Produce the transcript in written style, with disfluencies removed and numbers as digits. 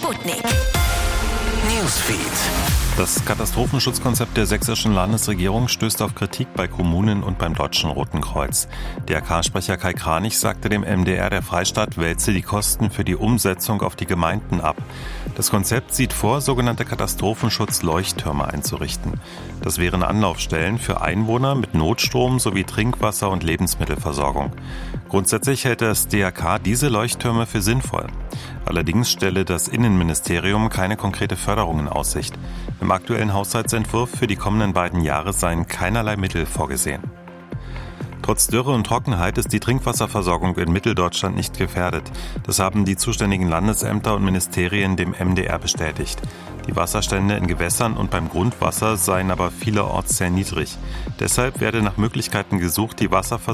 Sputnik Newsfeed. Das Katastrophenschutzkonzept der sächsischen Landesregierung stößt auf Kritik bei Kommunen und beim Deutschen Roten Kreuz. DRK-Sprecher Kai Kranich sagte dem MDR, der Freistaat wälze die Kosten für die Umsetzung auf die Gemeinden ab. Das Konzept sieht vor, sogenannte Katastrophenschutz-Leuchttürme einzurichten. Das wären Anlaufstellen für Einwohner mit Notstrom sowie Trinkwasser- und Lebensmittelversorgung. Grundsätzlich hält das DRK diese Leuchttürme für sinnvoll. Allerdings stelle das Innenministerium keine konkrete Förderung in Aussicht. Im aktuellen Haushaltsentwurf für die kommenden beiden Jahre seien keinerlei Mittel vorgesehen. Trotz Dürre und Trockenheit ist die Trinkwasserversorgung in Mitteldeutschland nicht gefährdet. Das haben die zuständigen Landesämter und Ministerien dem MDR bestätigt. Die Wasserstände in Gewässern und beim Grundwasser seien aber vielerorts sehr niedrig. Deshalb werde nach Möglichkeiten gesucht, die Wasserversorgung